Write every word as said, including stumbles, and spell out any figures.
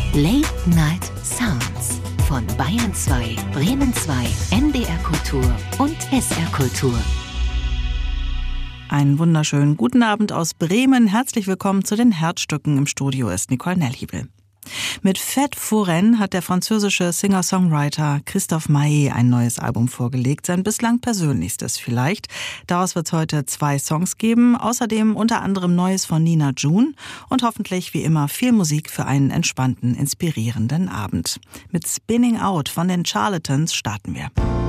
Late Night Sounds von Bayern zwei, Bremen zwei, N D R Kultur und S R Kultur. Einen wunderschönen guten Abend aus Bremen. Herzlich willkommen zu den Herzstücken. Im Studio ist Nicole Nellhiebel. Mit Fête Foraine hat der französische Singer-Songwriter Christophe Maé ein neues Album vorgelegt, sein bislang persönlichstes vielleicht. Daraus wird es heute zwei Songs geben, außerdem unter anderem Neues von Nina June und hoffentlich wie immer viel Musik für einen entspannten, inspirierenden Abend. Mit Spinning Out von den Charlatans starten wir.